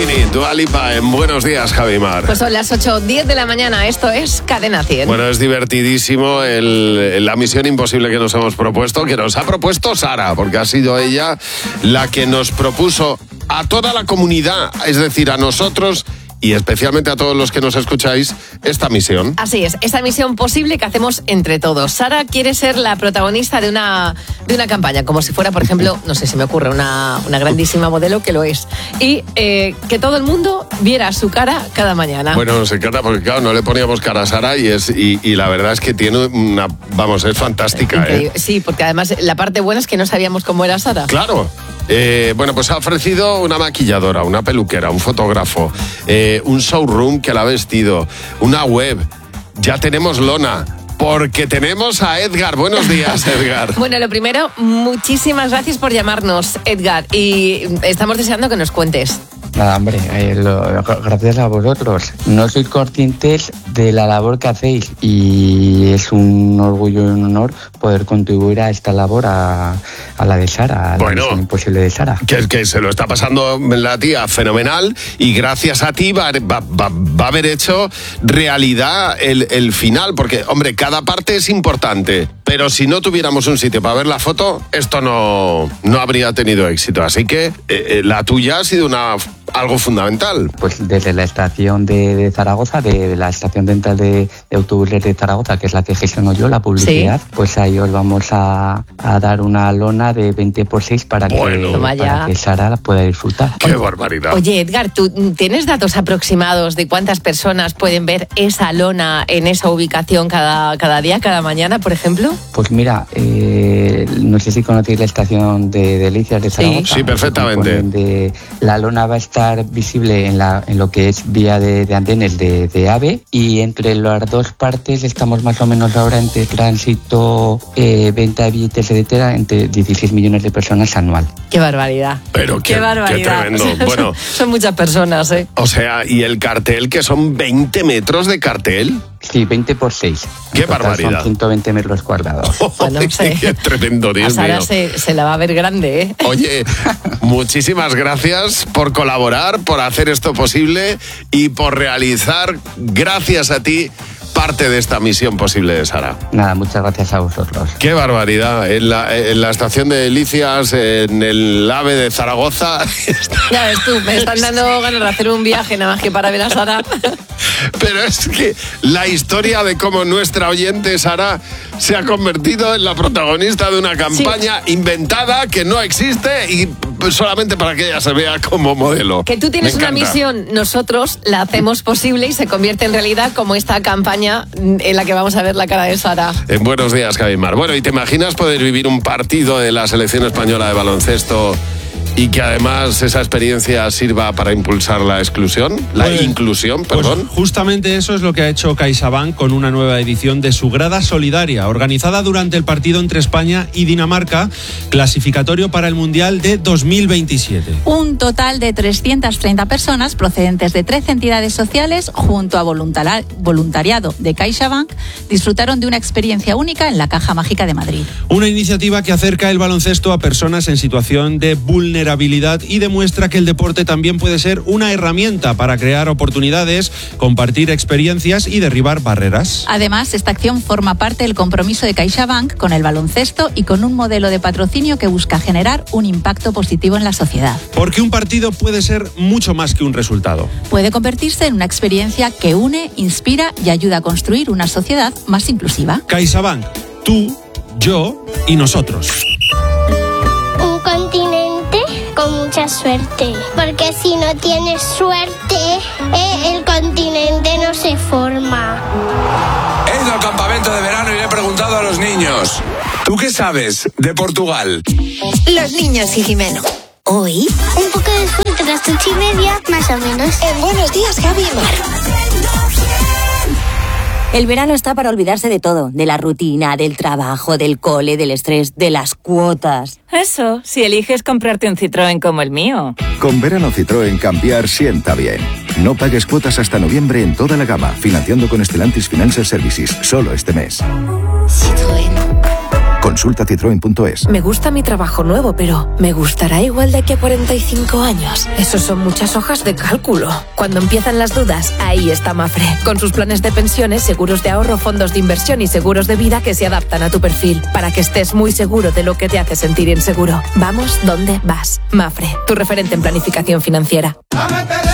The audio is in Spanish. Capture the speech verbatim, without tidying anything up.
Bikini, Dua Lipa en Buenos Días, Javimar. Pues son las ocho diez de la mañana, esto es Cadena cien. Bueno, es divertidísimo el, la misión imposible que nos hemos propuesto, que nos ha propuesto Sara, porque ha sido ella la que nos propuso a toda la comunidad, es decir, a nosotros y especialmente a todos los que nos escucháis, esta misión. Así es, esta misión posible que hacemos entre todos. Sara quiere ser la protagonista de una, de una campaña, como si fuera, por ejemplo, no sé, se me ocurre, una, una grandísima modelo que lo es. Y eh, que todo el mundo viera su cara cada mañana. Bueno, nos encanta porque, claro, no le poníamos cara a Sara y, es, y, y la verdad es que tiene una, vamos, es fantástica. ¿eh? Sí, porque además la parte buena es que no sabíamos cómo era Sara. Claro. Eh, bueno, pues ha ofrecido una maquilladora, una peluquera, un fotógrafo, eh, un showroom que la ha vestido, una web. Ya tenemos lona, porque tenemos a Edgar. Buenos días, Edgar. Bueno, lo primero, muchísimas gracias por llamarnos, Edgar, y estamos deseando que nos cuentes. Nada, hombre, eh, lo, gracias a vosotros. No sois conscientes de la labor que hacéis y es un orgullo y un honor poder contribuir a esta labor, a, a la de Sara, a bueno, la misión imposible de Sara. Que, que se lo está pasando la tía fenomenal y gracias a ti va, va, va, va a haber hecho realidad el, el final, porque, hombre, cada parte es importante, pero si no tuviéramos un sitio para ver la foto, esto no, no habría tenido éxito. Así que eh, eh, la tuya ha sido una... algo fundamental. Pues desde la estación de, de Zaragoza, de, de la estación dental de, de autobuses de Zaragoza, que es la que gestiono yo, la publicidad, sí. Pues ahí os vamos a, a dar una lona de veinte por seis para, bueno, que, para que Sara pueda disfrutar. ¡Qué barbaridad! Oye, Edgar, ¿tú tienes datos aproximados de cuántas personas pueden ver esa lona en esa ubicación cada, cada día, cada mañana, por ejemplo? Pues mira, eh, no sé si conocéis la estación de Delicias de Zaragoza. Sí, sí, perfectamente. De, la lona va a estar visible en, la, en lo que es vía de, de andenes de, de AVE, y entre las dos partes estamos más o menos ahora entre tránsito, eh, venta de billetes, etcétera, entre dieciséis millones de personas anual. ¡Qué barbaridad! Pero qué, qué barbaridad. Qué tremendo. Bueno, son, son muchas personas, ¿eh? O sea, y el cartel, que son veinte metros de cartel. Sí, veinte por seis. ¡Qué barbaridad! Son ciento veinte metros cuadrados. Oh, bueno, sí. ¡Qué tremendo, Dios mío! Ahora se, se la va a ver grande, ¿eh? Oye, muchísimas gracias por colaborar, por hacer esto posible y por realizar, gracias a ti, parte de esta misión posible de Sara. Nada, muchas gracias a vosotros. ¡Qué barbaridad! En la, en la estación de Delicias, en el AVE de Zaragoza... Ya ves tú, me están dando ganas de hacer un viaje nada más que para ver a Sara. Pero es que la historia de cómo nuestra oyente Sara se ha convertido en la protagonista de una campaña sí. inventada que no existe y solamente para que ella se vea como modelo. Que tú tienes una misión, nosotros la hacemos posible y se convierte en realidad como esta campaña en la que vamos a ver la cara de Sara. En Buenos Días, Javimar. Bueno, ¿y te imaginas poder vivir un partido de la selección española de baloncesto y que además esa experiencia sirva para impulsar la exclusión, la pues, inclusión, perdón? Pues justamente eso es lo que ha hecho CaixaBank con una nueva edición de su Grada Solidaria, organizada durante el partido entre España y Dinamarca, clasificatorio para el Mundial de dos mil veintisiete. Un total de trescientas treinta personas procedentes de trece entidades sociales junto a voluntari- voluntariado de CaixaBank disfrutaron de una experiencia única en la Caja Mágica de Madrid. Una iniciativa que acerca el baloncesto a personas en situación de vulnerabilidad y demuestra que el deporte también puede ser una herramienta para crear oportunidades, compartir experiencias y derribar barreras. Además, esta acción forma parte del compromiso de CaixaBank con el baloncesto y con un modelo de patrocinio que busca generar un impacto positivo en la sociedad. Porque un partido puede ser mucho más que un resultado. Puede convertirse en una experiencia que une, inspira y ayuda a construir una sociedad más inclusiva. CaixaBank, tú, yo y nosotros. Un continente con mucha suerte, porque si no tienes suerte, eh, el continente no se forma. He ido al campamento de verano y le he preguntado a los niños: ¿tú qué sabes de Portugal? Los niños y Jimeno. Hoy, un poco de suerte, las ocho y media, más o menos. En Buenos Días, Javi y Mar. El verano está para olvidarse de todo, de la rutina, del trabajo, del cole, del estrés, de las cuotas. Eso, si eliges comprarte un Citroën como el mío. Con verano Citroën cambiar sienta bien. No pagues cuotas hasta noviembre en toda la gama, financiando con Stellantis Financial Services, solo este mes. Citroën. Consulta citroen punto es. Me gusta mi trabajo nuevo, pero ¿me gustará igual de aquí a cuarenta y cinco años? Esos son muchas hojas de cálculo. Cuando empiezan las dudas, ahí está Mafre. Con sus planes de pensiones, seguros de ahorro, fondos de inversión y seguros de vida que se adaptan a tu perfil, para que estés muy seguro de lo que te hace sentir inseguro. Vamos donde vas. Mafre, tu referente en planificación financiera.